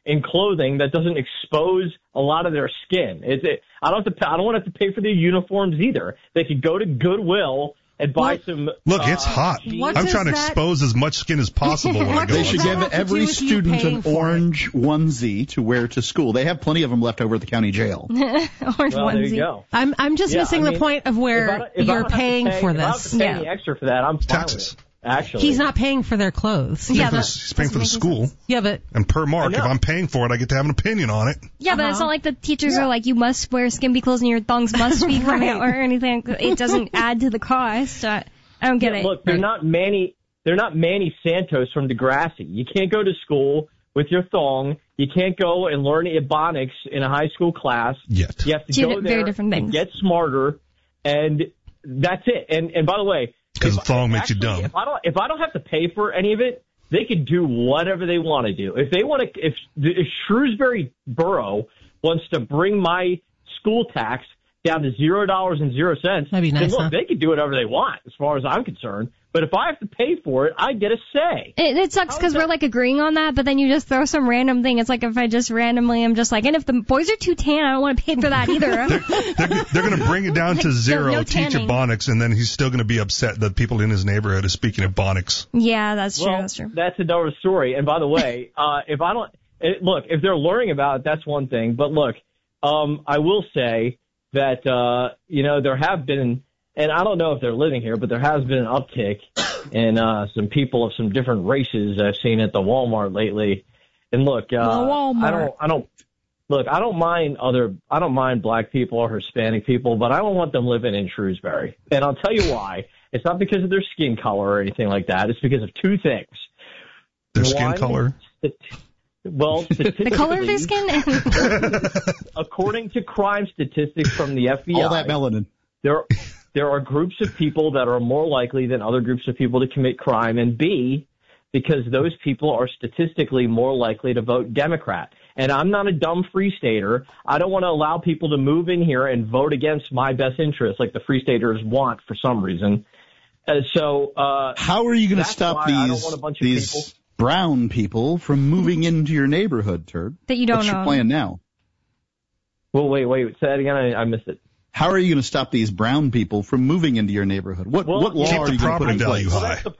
in clothing that doesn't expose a lot of their skin. I don't want to have to pay for their uniforms either. They could go to Goodwill and buy some. Look, it's hot. I'm trying to expose as much skin as possible when I go. They should give every student an orange onesie to wear to school. They have plenty of them left over at the county jail. Orange onesie. There you go. I'm just missing the point of where you're paying for this. If I have to pay any extra for that, I'm fine with it. Actually, he's not paying for their clothes. He's paying for the school. Sense. Yeah, but and per mark, if I'm paying for it, I get to have an opinion on it. Yeah, but it's not like the teachers are like, you must wear skimpy clothes and your thongs must be coming out or anything. It doesn't add to the cost. I don't get it. Look, they're not Manny Santos from Degrassi. You can't go to school with your thong. You can't go and learn Ebonics in a high school class. Yet. You have to go there and get smarter, and that's it. And by the way, because the thong makes you dumb. If I don't have to pay for any of it, they can do whatever they want to do. If they want to, if Shrewsbury Borough wants to bring my school tax down to $0.00, that'd be nice, then look, they can do whatever they want, as far as I'm concerned. But if I have to pay for it, I get a say. It sucks because we're like agreeing on that, but then you just throw some random thing. It's like if I just randomly am just like, and if the boys are too tan, I don't want to pay for that either. they're going to bring it down to zero, no teach Ebonics, and then he's still going to be upset that people in his neighborhood are speaking Ebonics. Yeah, that's true. That's true. That's another story. And by the way, if they're learning about it, that's one thing. But look, I will say that there have been. And I don't know if they're living here, but there has been an uptick in some people of some different races I've seen at the Walmart lately. And look, Walmart. I don't mind black people or Hispanic people, but I don't want them living in Shrewsbury. And I'll tell you why. It's not because of their skin color or anything like that. It's because of two things. Their skin color? The color of their skin? According to crime statistics from the FBI. All that melanin. There are groups of people that are more likely than other groups of people to commit crime, and B, because those people are statistically more likely to vote Democrat. And I'm not a dumb free stater. I don't want to allow people to move in here and vote against my best interests like the free staters want for some reason. How are you going to stop these brown people from moving into your neighborhood, Turd? That you don't What's know. your plan now? Well, wait. Say that again. I missed it. How are you going to stop these brown people from moving into your neighborhood? What law are you going to put in place?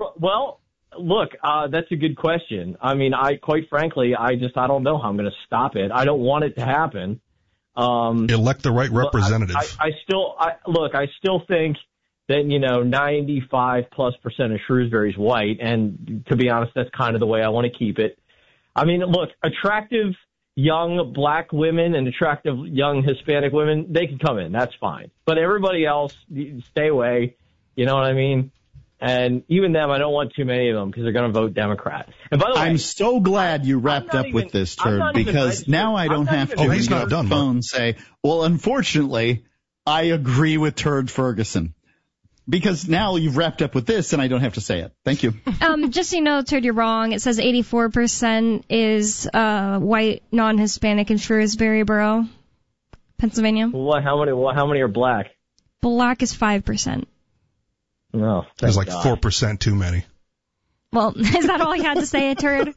That's a good question. I mean, quite frankly, I don't know how I'm going to stop it. I don't want it to happen. Elect the right representative. I still think that, 95+% of Shrewsbury is white. And to be honest, that's kind of the way I want to keep it. I mean, look, attractive young black women and attractive young Hispanic women, they can come in. That's fine. But everybody else, stay away. You know what I mean? And even them, I don't want too many of them because they're going to vote Democrat. And by the way, I'm so glad you wrapped up with this, Turd, because now I don't have to he's not done, phone say, well, unfortunately, I agree with Turd Ferguson. Because now you've wrapped up with this, and I don't have to say it. Thank you. Just so you know, Turd, you're wrong. It says 84% is white, non-Hispanic in Shrewsbury Borough, Pennsylvania. How many are black? Black is 5%. No, there's like 4% too many. Well, is that all you had to say, Turd?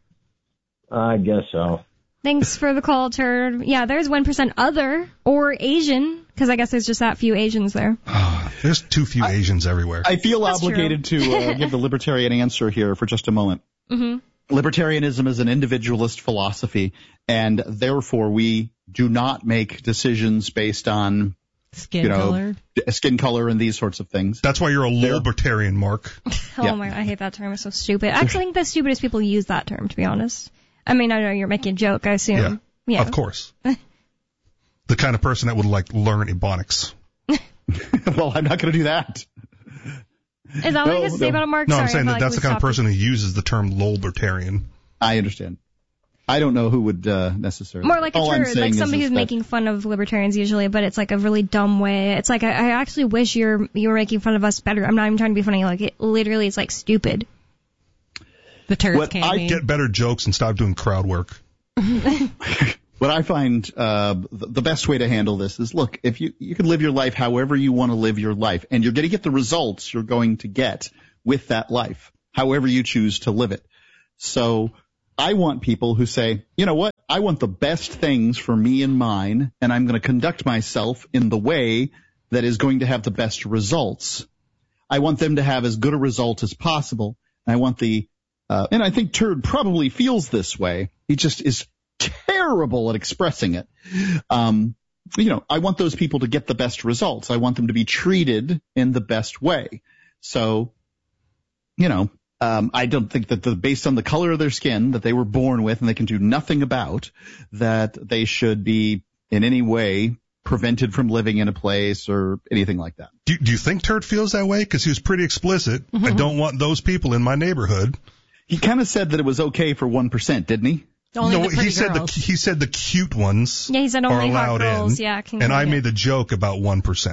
I guess so. Thanks for the call, Turd. Yeah, there's 1% other or Asian, because I guess there's just that few Asians there. There's too few Asians everywhere. I feel obligated to give the libertarian answer here for just a moment. Mm-hmm. Libertarianism is an individualist philosophy, and therefore we do not make decisions based on skin color and these sorts of things. That's why you're a libertarian, Mark. Oh my God, I hate that term. It's so stupid. I actually think the stupidest people use that term, to be honest. I mean, I know you're making a joke, I assume. Yeah. Of course. The kind of person that would learn Ebonics. Well, I'm not going to do that. Is that what you have to say about it, Mark? No, I'm saying that's the kind of person who uses the term libertarian. I understand. I don't know who would necessarily. More like a turd, like somebody who's making fun of libertarians usually, but it's like a really dumb way. It's like, I actually wish you were making fun of us better. I'm not even trying to be funny. Like, it literally is like stupid. The turds can't I get better jokes and stop doing crowd work. What I find the best way to handle this is, look, if you can live your life however you want to live your life, and you're going to get the results you're going to get with that life, however you choose to live it. So I want people who say, you know what, I want the best things for me and mine, and I'm going to conduct myself in the way that is going to have the best results. I want them to have as good a result as possible. I want and I think Turd probably feels this way. He just is terrible at expressing it. I want those people to get the best results. I want them to be treated in the best way. So, I don't think that based on the color of their skin that they were born with and they can do nothing about, that they should be in any way prevented from living in a place or anything like that. Do you think Turd feels that way? Because he was pretty explicit. Mm-hmm. I don't want those people in my neighborhood. He kind of said that it was okay for 1%, didn't he? He said the cute ones. Yeah, he said only hot girls. Yeah, and I made the joke about 1%.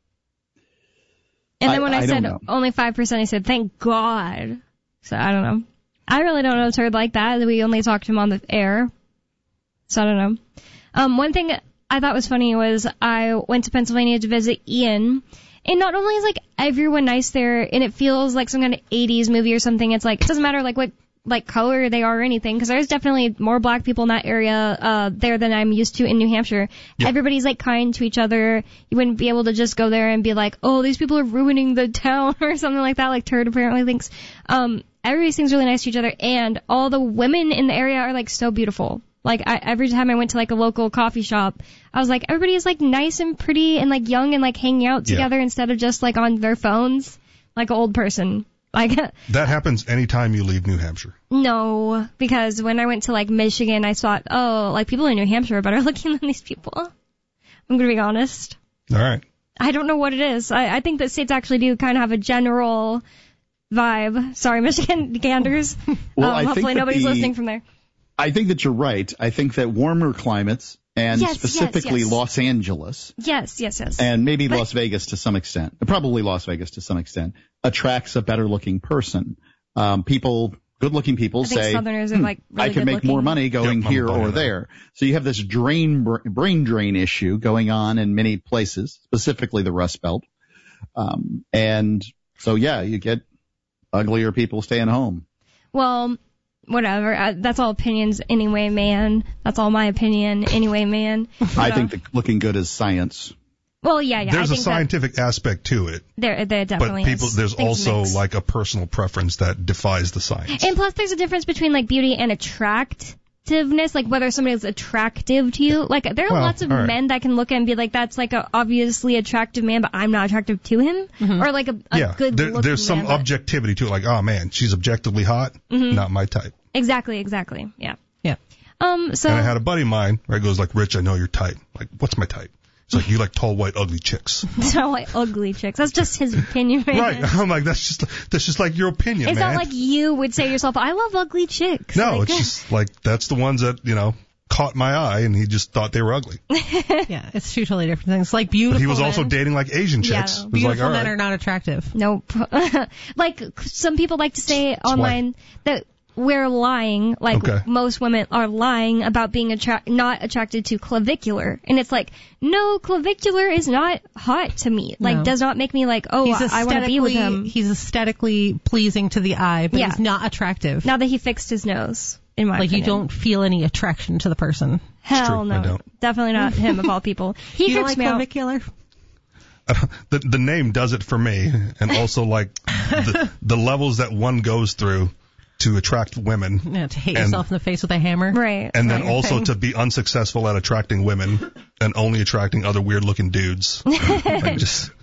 And then when I said only 5%, he said, "Thank God." So I don't know. I really don't know Turd like that. We only talked to him on the air. So I don't know. One thing I thought was funny was I went to Pennsylvania to visit Ian. And not only is, everyone nice there, and it feels like some kind of 80s movie or something, it's it doesn't matter, what color they are or anything, because there's definitely more black people in that area there than I'm used to in New Hampshire. Yep. Everybody's, kind to each other. You wouldn't be able to just go there and be like, oh, these people are ruining the town or something like that, like Turd apparently thinks. Everybody seems really nice to each other, and all the women in the area are, so beautiful. Every time I went to, a local coffee shop, I was like, everybody is, nice and pretty and, young and, hanging out together instead of just, on their phones, like an old person. That happens anytime you leave New Hampshire. No, because when I went to, Michigan, I thought, people in New Hampshire are better looking than these people. I'm going to be honest. All right. I don't know what it is. I think that states actually do kind of have a general vibe. Sorry, Michiganders. Well, hopefully nobody's listening from there. I think that you're right. I think that warmer climates, and specifically Los Angeles. Yes. And maybe Las Vegas to some extent. Probably Las Vegas to some extent. Attracts a better-looking person. Good-looking people say, Southerners are really I can make more money going here or there. So you have this brain drain issue going on in many places, specifically the Rust Belt. And so, you get uglier people staying home. Well, whatever. That's all opinions anyway, man. That's all my opinion anyway, man. I think that looking good is science. Well, yeah. There's a scientific aspect to it. There definitely is. There's also a personal preference that defies the science. And plus, there's a difference between beauty and attractiveness, whether somebody's attractive to you. There are lots of men that can look at and be like, that's a obviously attractive man, but I'm not attractive to him. Mm-hmm. Or a good looking there's some objectivity to it, oh man, she's objectively hot, not my type. Exactly, yeah. So. And I had a buddy of mine where he goes Rich, I know your type. What's my type? It's you like tall, white, ugly chicks. Tall, white, ugly chicks. That's just his opinion, right? Right. I'm that's just your opinion, it's man. not you would say yourself, I love ugly chicks. No, it's just that's the ones that, caught my eye, and he just thought they were ugly. Yeah, it's two totally different things. Beautiful but he was men. also dating Asian chicks. Yeah, beautiful men are not attractive. Nope. Some people like to say online that we're lying, most women are lying about being not attracted to clavicular. And it's no, clavicular is not hot to me. Does not make me I want to be with him. He's aesthetically pleasing to the eye, but he's not attractive. Now that he fixed his nose, in my opinion. You don't feel any attraction to the person. Hell no. I don't. Definitely not him of all people. He creeps me clavicular? The name does it for me, and also the levels that one goes through to attract women. Yeah, to hit yourself in the face with a hammer. Right. And then also to be unsuccessful at attracting women and only attracting other weird-looking dudes. You're kind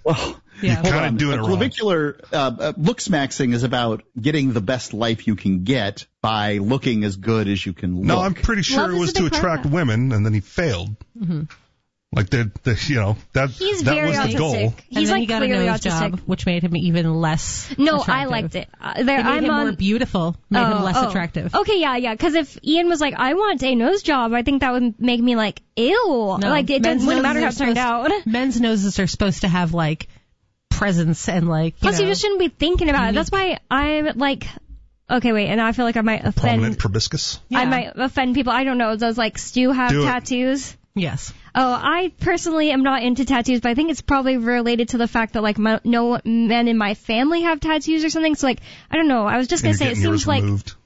of doing it wrong. Clavicular looks maxing is about getting the best life you can get by looking as good as you can look. No, I'm pretty sure it was to attract women, and then he failed. Mm-hmm. That was the goal. He's he got a nose job, which made him even less attractive. I liked it. It made him more beautiful, made him less attractive. Okay, yeah. Because if Ian was I want a nose job, I think that would make me ew. No, it wouldn't matter how it turned out. Men's noses are supposed to have presence and Plus, you just shouldn't be thinking about it. That's why I'm okay, wait, and I feel I might offend. Prominent proboscis? Yeah. I might offend people. I don't know. Does Stu have tattoos? Yes. Oh, I personally am not into tattoos, but I think it's probably related to the fact that no men in my family have tattoos or something. So I don't know. I was just gonna say it seems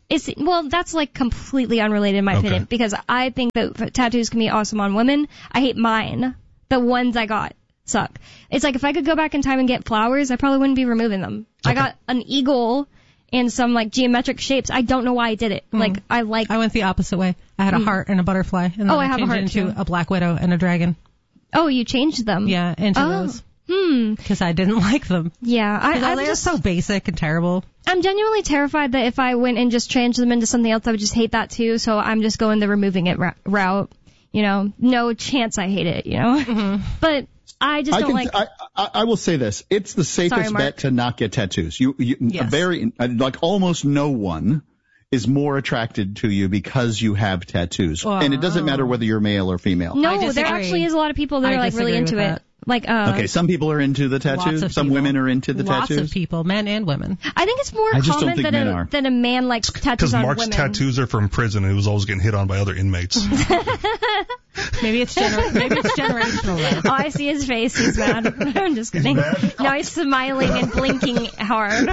Well, that's like completely unrelated in my opinion, because I think that tattoos can be awesome on women. I hate mine. The ones I got suck. It's like if I could go back in time and get flowers, I probably wouldn't be removing them. I got an eagle and some like geometric shapes. I don't know why I did it. Like I went the opposite way. I had a heart and a butterfly, and then I have a heart into a black widow and a dragon. Oh, you changed them? Yeah, into those. Because I didn't like them. Yeah, they're just so basic and terrible. I'm genuinely terrified that if I went and just changed them into something else, I would just hate that too. So I'm just going the removing it route. You know, no chance I hate it. You know, but I just don't like. I will say this: it's the safest bet to not get tattoos. Like almost no one is more attracted to you because you have tattoos, and it doesn't matter whether you're male or female. No, there actually is a lot of people that are like really into it. Like, okay, some people are into the tattoos. Some women are into the tattoos. Lots of people, men and women. I think it's more common that a man likes tattoos on women. Because Mark's tattoos are from prison and he was always getting hit on by other inmates. Maybe it's generational then. Oh, I see his face. He's mad. I'm just kidding. No, he's smiling and blinking hard.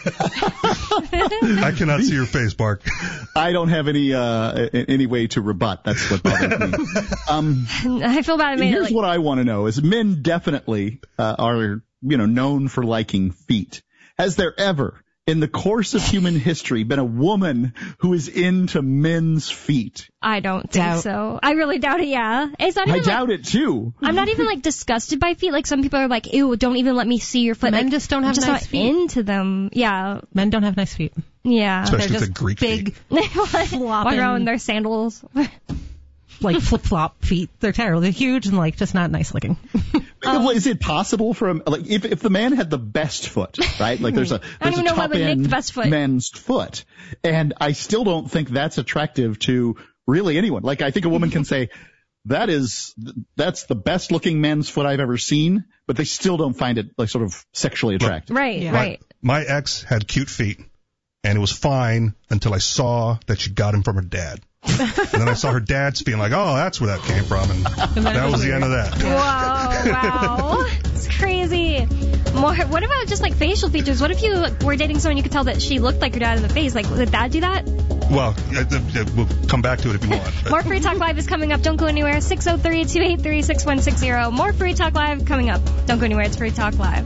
I cannot see your face, Mark. I don't have any way to rebut. That's what bothers me. I feel bad. Here's what I want to know: is men definitely are known for liking feet. Has there ever, in the course of human history, been a woman who is into men's feet? I don't think so. I really doubt it, yeah. It's not even I doubt it, too. I'm not even, disgusted by feet. Like, some people are like, ew, don't even let me see your foot. Men just don't have nice feet. I'm just not into them. Yeah. Men don't have nice feet. Yeah. Especially the Greek big, flopping. Walk around in their sandals. Like flip-flop feet. They're terrible. They're huge and, just not nice looking. Is it possible for him, if the man had the best foot, right? Like there's a top-end man's foot, and I still don't think that's attractive to really anyone. Like I think a woman can say, that's the best looking man's foot I've ever seen, but they still don't find it sort of sexually attractive. Right. My ex had cute feet, and it was fine until I saw that she got him from her dad. And then I saw her dad's feet, like, oh, that's where that came from, and that was the end of that. Whoa, wow. It's crazy. What about just facial features? What if you were dating someone you could tell that she looked like your dad in the face? Would dad do that? Well, we'll come back to it if you want. More Free Talk Live is coming up. Don't go anywhere. 603-283-6160. More Free Talk Live coming up. Don't go anywhere. It's Free Talk Live.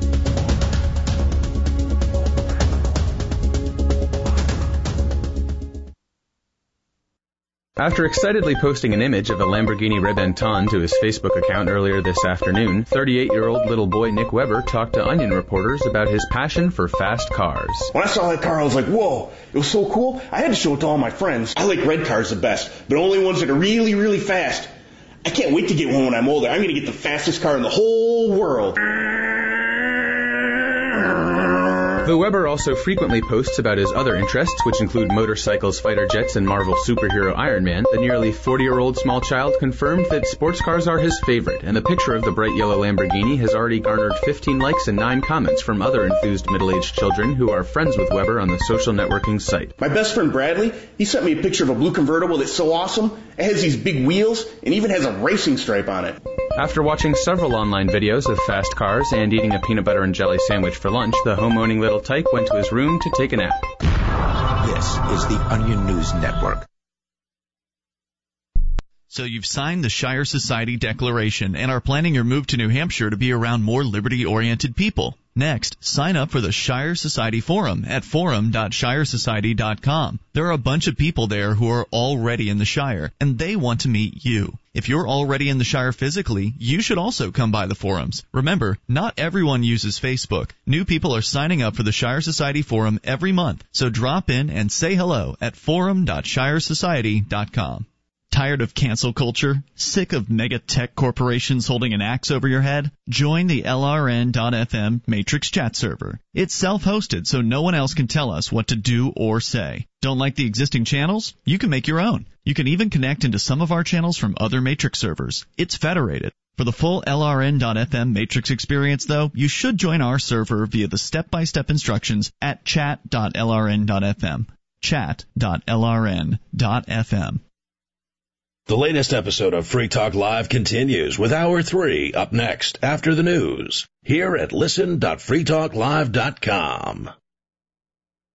After excitedly posting an image of a Lamborghini Rebenton to his Facebook account earlier this afternoon, 38-year-old little boy Nick Weber talked to Onion reporters about his passion for fast cars. When I saw that car, I was like, whoa, it was so cool. I had to show it to all my friends. I like red cars the best, but only ones that are really, really fast. I can't wait to get one when I'm older. I'm going to get the fastest car in the whole world. Though Weber also frequently posts about his other interests, which include motorcycles, fighter jets, and Marvel superhero Iron Man, the nearly 40-year-old small child confirmed that sports cars are his favorite, and the picture of the bright yellow Lamborghini has already garnered 15 likes and 9 comments from other enthused middle-aged children who are friends with Weber on the social networking site. My best friend Bradley, he sent me a picture of a blue convertible that's so awesome. It has these big wheels and even has a racing stripe on it. After watching several online videos of fast cars and eating a peanut butter and jelly sandwich for lunch, the home-owning little tyke went to his room to take a nap. This is the Onion News Network. So you've signed the Shire Society Declaration and are planning your move to New Hampshire to be around more liberty-oriented people. Next, sign up for the Shire Society Forum at forum.shiresociety.com. There are a bunch of people there who are already in the Shire, and they want to meet you. If you're already in the Shire physically, you should also come by the forums. Remember, not everyone uses Facebook. New people are signing up for the Shire Society Forum every month, so drop in and say hello at forum.shiresociety.com. Tired of cancel culture? Sick of mega tech corporations holding an axe over your head? Join the LRN.FM Matrix chat server. It's self-hosted, so no one else can tell us what to do or say. Don't like the existing channels? You can make your own. You can even connect into some of our channels from other Matrix servers. It's federated. For the full LRN.FM Matrix experience, though, you should join our server via the step-by-step instructions at chat.lrn.fm. Chat.lrn.fm. The latest episode of Free Talk Live continues with Hour 3 up next after the news here at listen.freetalklive.com.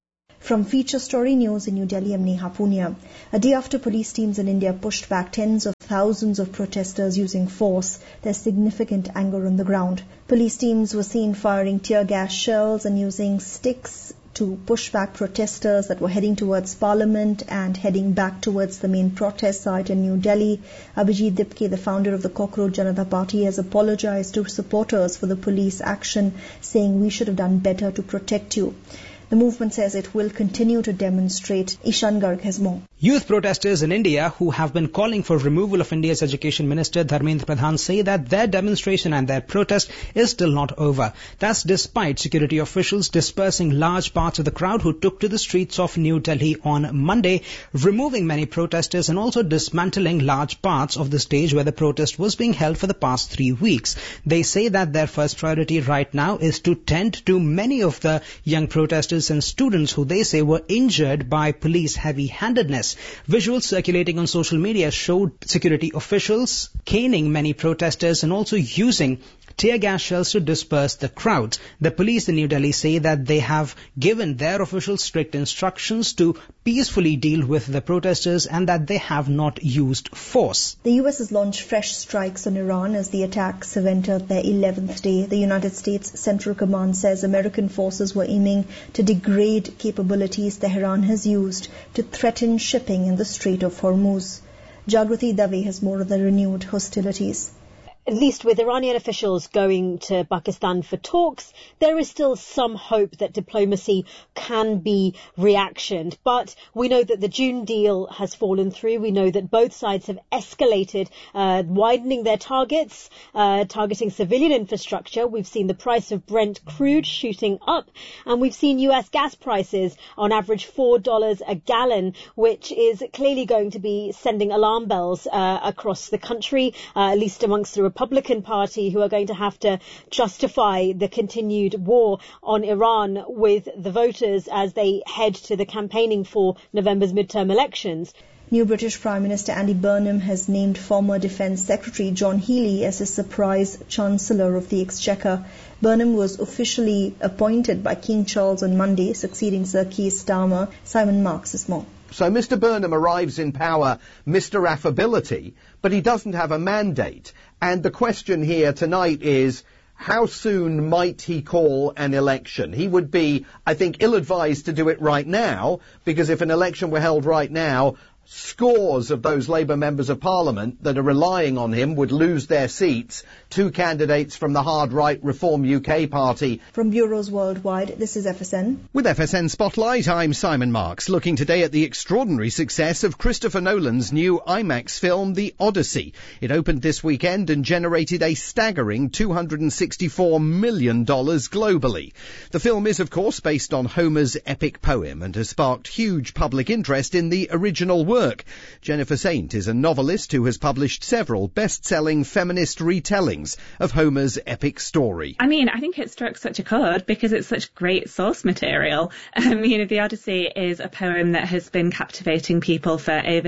From Feature Story News in New Delhi, I'm Neha Punia. A day after police teams in India pushed back tens of thousands of protesters using force, there's significant anger on the ground. Police teams were seen firing tear gas shells and using sticks to push back protesters that were heading towards Parliament and heading back towards the main protest site in New Delhi. Abhijit Dipke, the founder of the Cockroach Janata Party, has apologized to supporters for the police action, saying we should have done better to protect you. The movement says it will continue to demonstrate. Ishan Garg has more. Youth protesters in India who have been calling for removal of India's Education Minister Dharmendra Pradhan say that their demonstration and their protest is still not over. That's despite security officials dispersing large parts of the crowd who took to the streets of New Delhi on Monday, removing many protesters and also dismantling large parts of the stage where the protest was being held for the past 3 weeks. They say that their first priority right now is to tend to many of the young protesters and students who they say were injured by police heavy-handedness. Visuals circulating on social media showed security officials caning many protesters and also using tear gas shells to disperse the crowd. The police in New Delhi say that they have given their officials strict instructions to peacefully deal with the protesters and that they have not used force. The US has launched fresh strikes on Iran as the attacks have entered their 11th day. The United States Central Command says American forces were aiming to degrade capabilities Tehran has used to threaten shipping in the Strait of Hormuz. Jagrati Dave has more of the renewed hostilities. At least with Iranian officials going to Pakistan for talks, there is still some hope that diplomacy can be reactioned. But we know that the June deal has fallen through. We know that both sides have escalated, widening their targets, targeting civilian infrastructure. We've seen the price of Brent crude shooting up, and we've seen US gas prices on average $4 a gallon, which is clearly going to be sending alarm bells across the country, at least amongst the Republican Party, who are going to have to justify the continued war on Iran with the voters as they head to the campaigning for November's midterm elections. New British Prime Minister Andy Burnham has named former Defence Secretary John Healey as his surprise Chancellor of the Exchequer. Burnham was officially appointed by King Charles on Monday, succeeding Sir Keir Starmer. Simon Marks is more. So Mr. Burnham arrives in power, Mr. Affability, but he doesn't have a mandate. And the question here tonight is, how soon might he call an election? He would be, I think, ill-advised to do it right now, because if an election were held right now, scores of those Labour members of Parliament that are relying on him would lose their seats. 2 candidates from the hard-right Reform UK party. From bureaus worldwide, this is FSN. With FSN Spotlight, I'm Simon Marks, looking today at the extraordinary success of Christopher Nolan's new IMAX film, The Odyssey. It opened this weekend and generated a staggering $264 million globally. The film is, of course, based on Homer's epic poem and has sparked huge public interest in the original work. Jennifer Saint is a novelist who has published several best-selling feminist retellings of Homer's epic story. I mean, I think it struck such a chord because it's such great source material. The Odyssey is a poem that has been captivating people for over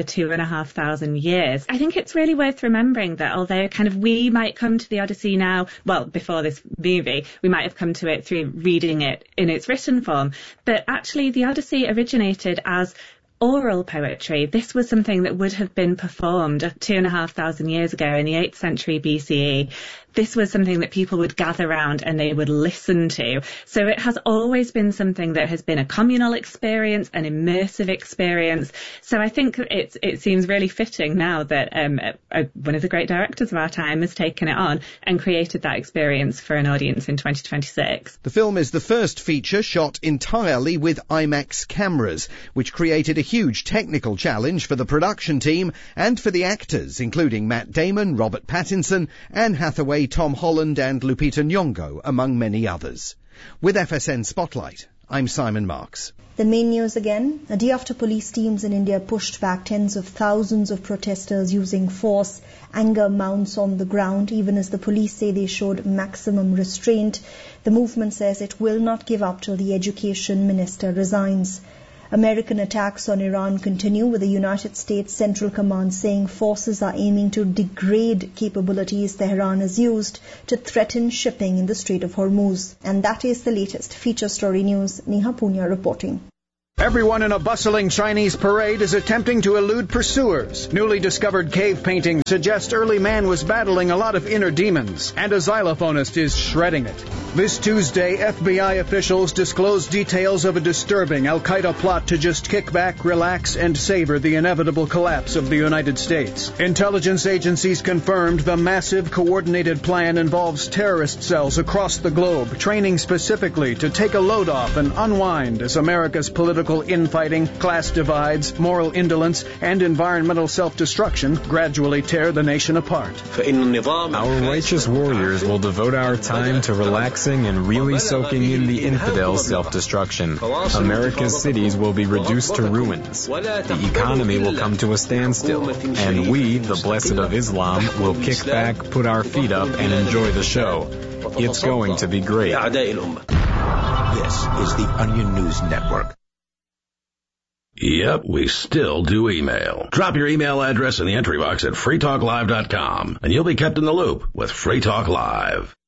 2,500 years. I think it's really worth remembering that although we might come to the Odyssey now, well, before this movie, we might have come to it through reading it in its written form, but actually the Odyssey originated as oral poetry. This was something that would have been performed 2,500 years ago in the 8th century BCE. This was something that people would gather around and they would listen to. So it has always been something that has been a communal experience, an immersive experience. So I think it seems really fitting now that one of the great directors of our time has taken it on and created that experience for an audience in 2026. The film is the first feature shot entirely with IMAX cameras, which created a huge technical challenge for the production team and for the actors, including Matt Damon, Robert Pattinson, Anne Hathaway, Tom Holland and Lupita Nyong'o, among many others. With FSN Spotlight, I'm Simon Marks. The main news again. A day after police teams in India pushed back tens of thousands of protesters using force, anger mounts on the ground, even as the police say they showed maximum restraint. The movement says it will not give up till the education minister resigns. American attacks on Iran continue, with the United States Central Command saying forces are aiming to degrade capabilities Tehran has used to threaten shipping in the Strait of Hormuz. And that is the latest. Feature Story News. Neha Punya reporting. Everyone in a bustling Chinese parade is attempting to elude pursuers. Newly discovered cave paintings suggest early man was battling a lot of inner demons, and a xylophonist is shredding it. This Tuesday, FBI officials disclosed details of a disturbing al-Qaeda plot to just kick back, relax, and savor the inevitable collapse of the United States. Intelligence agencies confirmed the massive coordinated plan involves terrorist cells across the globe, training specifically to take a load off and unwind as America's political infighting, class divides, moral indolence, and environmental self-destruction gradually tear the nation apart. Our righteous warriors will devote our time to relaxing and really soaking in the infidels' self-destruction. America's cities will be reduced to ruins. The economy will come to a standstill. And we, the blessed of Islam, will kick back, put our feet up, and enjoy the show. It's going to be great. This is the Onion News Network. Yep, we still do email. Drop your email address in the entry box at freetalklive.com, and you'll be kept in the loop with Free Talk Live.